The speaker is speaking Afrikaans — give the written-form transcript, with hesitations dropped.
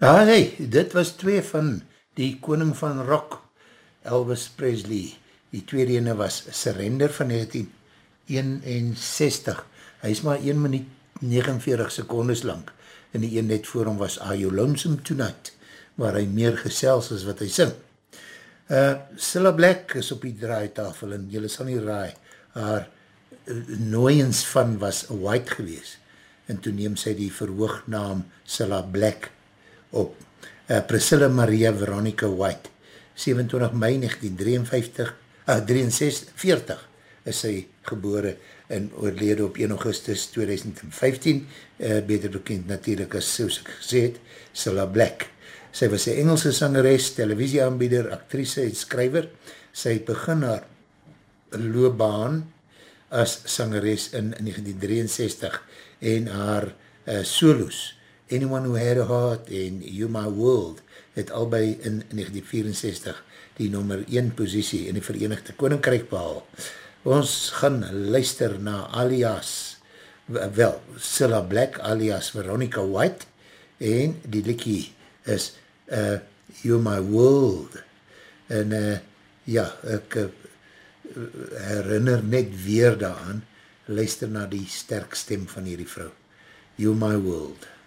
Hey, dit was twee van die koning van rock, Elvis Presley. Die tweede ene was Surrender van 1961. Hy is maar 1 minuut 49 secondes lang. En die een net voor hom was Are You Lonesome Tonight, waar hy meer gesels as wat hy sing. Cilla Black is op die draaitafel en jylle sal nie raai, haar nooiens van was White gewees. En toen neem sy die verhoognaam Cilla Black op. Priscilla Maria Veronica White, 27 mei 1943 is sy gebore en oorlede op 1 augustus 2015, beter bekend natuurlijk as, soos ek gesê het, Cilla Black. Sy was een Engelse sangeres, televisieaanbieder, actrice en skrywer. Sy begin haar loopbaan as sangeres in 1963 en haar solos, Anyone Who Had a Heart en You My World, het albei in 1964 die nummer 1 posisie in die Verenigde Koninkryk behaal. Ons gaan luister na alias, Cilla Black alias Veronica White, en die liedjie is You My World. En ja, ek herinner net weer daaraan, luister na die sterk stem van hierdie vrou. You My World.